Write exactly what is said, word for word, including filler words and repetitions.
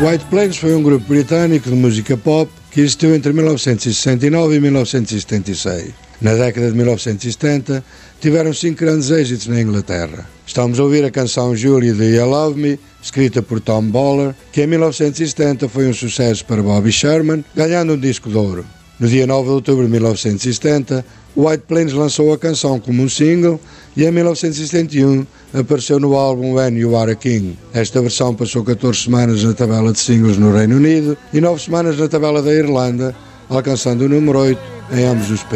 White Plains foi um grupo britânico de música pop que existiu entre mil novecentos e sessenta e nove e mil novecentos e setenta e seis. Na década de mil novecentos e setenta, tiveram cinco grandes êxitos na Inglaterra. Estamos a ouvir a canção Julie de You Love Me, escrita por Tom Bowler, que em mil novecentos e setenta foi um sucesso para Bobby Sherman, ganhando um disco de ouro. No dia nove de outubro de mil novecentos e setenta, White Plains lançou a canção como um single e em mil novecentos e setenta e um apareceu no álbum When You Are a King. Esta versão passou catorze semanas na tabela de singles no Reino Unido e nove semanas na tabela da Irlanda, alcançando o número oito em ambos os países.